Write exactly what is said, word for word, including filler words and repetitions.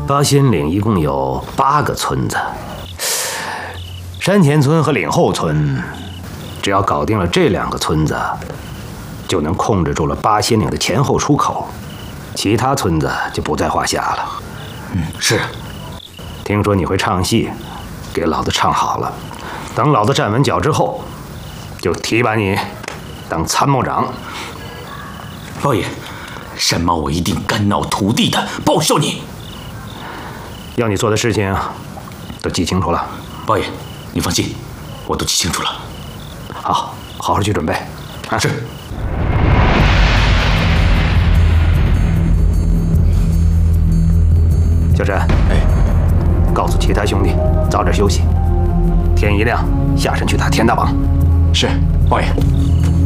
八仙岭一共有八个村子，山前村和岭后村，只要搞定了这两个村子，就能控制住了八仙岭的前后出口，其他村子就不在话下了。 嗯，是。 听说你会唱戏，给老子唱好了，等老子站稳脚之后，就提拔你当参谋长。 老爷，山猫我一定肝脑涂地的报效你。 要你做的事情都记清楚了。 包爷，你放心，我都记清楚了。 好，好好去准备。 啊，是。 小陈， 哎， 告诉其他兄弟早点休息，天一亮下山去打天大王。 是，包爷。